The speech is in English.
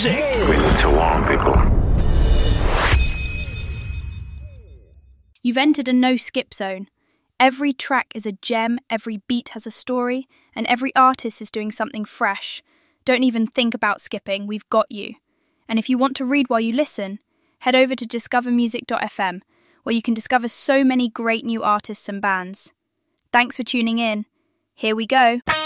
music. We need to warn people. You've entered a no-skip zone. Every track is a gem, every beat has a story, and every artist is doing something fresh. Don't even think about skipping, we've got you. And if you want to read while you listen, head over to discovermusic.fm, where you can discover so many great new artists and bands. Thanks for tuning in. Here we go.